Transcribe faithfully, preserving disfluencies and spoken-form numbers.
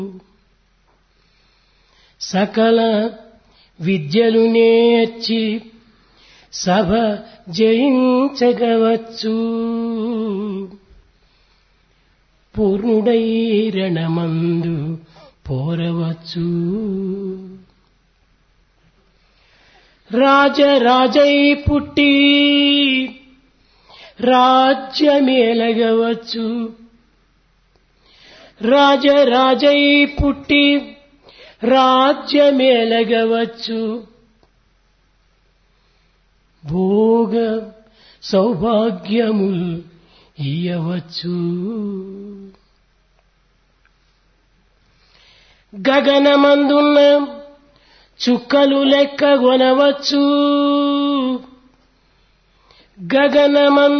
సకల విద్యలు నేర్చి సభ జయించగవచ్చు. పూర్ణుడై రణమందు పోరవచ్చు. రాజరాజై పుట్టి రాజ్యమేలగవచ్చు. రాజరాజై పుట్టి రాజ్యమేలగవచ్చు. భోగ సౌభాగ్యముల్ ఇయ్యవచ్చు. గగనమందున్న చుక్కలు లెక్కగొనవచ్చు. గగనమందు